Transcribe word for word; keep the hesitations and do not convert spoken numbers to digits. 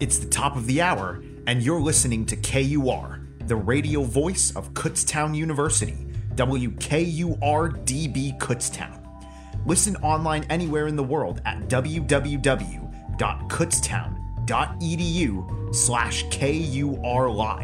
It's the top of the hour, and you're listening to K U R, the radio voice of Kutztown University, W K U R D B Kutztown. Listen online anywhere in the world at www.kutztown.edu slash KUR Live.